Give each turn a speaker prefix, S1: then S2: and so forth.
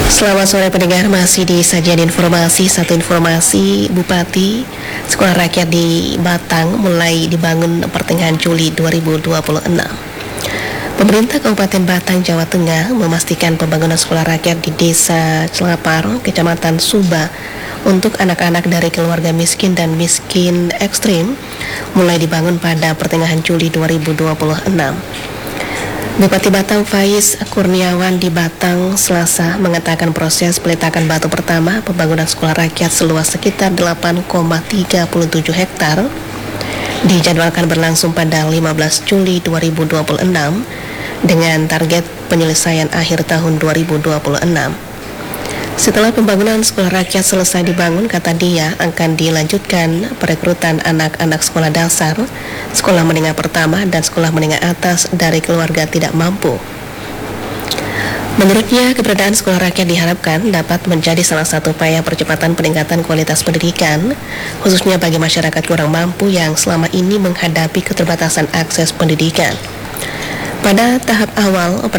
S1: Selamat sore pendengar, masih di sajian informasi. Satu informasi, Bupati Sekolah Rakyat di Batang mulai dibangun pertengahan Juli 2026. Pemerintah Kabupaten Batang, Jawa Tengah memastikan pembangunan sekolah rakyat di Desa Celapar, Kecamatan Suba untuk anak-anak dari keluarga miskin dan miskin ekstrim mulai dibangun pada pertengahan Juli 2026. Bupati Batang Faiz Kurniawan di Batang Selasa mengatakan proses peletakan batu pertama pembangunan sekolah rakyat seluas sekitar 8,37 hektar dijadwalkan berlangsung pada 15 Juli 2026 dengan target penyelesaian akhir tahun 2026. Setelah pembangunan sekolah rakyat selesai dibangun, kata dia akan dilanjutkan perekrutan anak-anak sekolah dasar, sekolah menengah pertama, dan sekolah menengah atas dari keluarga tidak mampu. Menurutnya, keberadaan sekolah rakyat diharapkan dapat menjadi salah satu upaya percepatan peningkatan kualitas pendidikan, khususnya bagi masyarakat kurang mampu yang selama ini menghadapi keterbatasan akses pendidikan. Pada tahap awal,